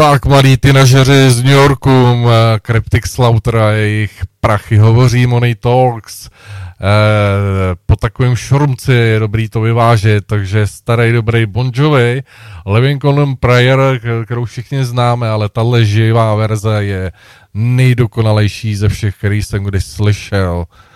Tak, mladí tynažeři z New Yorku, Cryptic Slaughter a jejich prachy, hovoří Money Talks. Po takovém šormci je dobrý to vyvážet, takže starý dobrý Bon Jovi, Living on Prayer, kterou všichni známe, ale tahle živá verze je nejdokonalejší ze všech, který jsem kdy slyšel.